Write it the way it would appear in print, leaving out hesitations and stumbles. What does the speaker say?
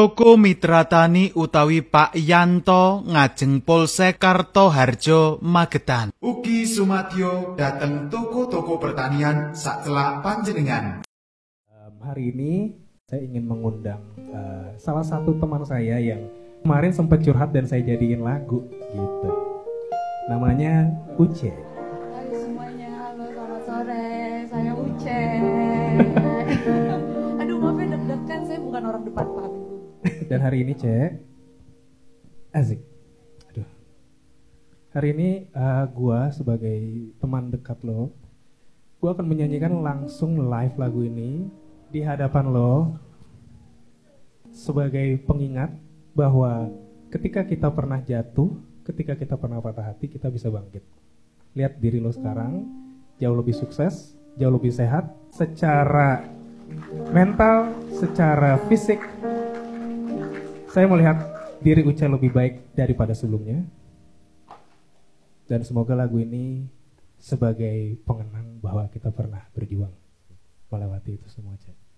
Toko Mitra Tani utawi Pak Yanto ngajeng Polsek Kartoharjo Magetan. Ugi sumadyo dateng toko-toko pertanian sacelak panjenengan. Hari ini saya ingin mengundang salah satu teman saya yang kemarin sempat curhat dan saya jadiin lagu gitu. Namanya Uce. Halo semuanya, halo selamat sore, saya Uce. Aduh maaf ya deg-degan, saya bukan orang depan panggung. Dan hari ini asik. Aduh. Hari ini gua sebagai teman dekat lo, gua akan menyanyikan langsung live lagu ini di hadapan lo sebagai pengingat bahwa ketika kita pernah jatuh, ketika kita pernah patah hati, kita bisa bangkit. Lihat diri lo sekarang, jauh lebih sukses, jauh lebih sehat, secara mental, secara fisik. Saya melihat diri Uce lebih baik daripada sebelumnya. Dan semoga lagu ini sebagai pengenang bahwa kita pernah berjuang melewati itu semua, Uce.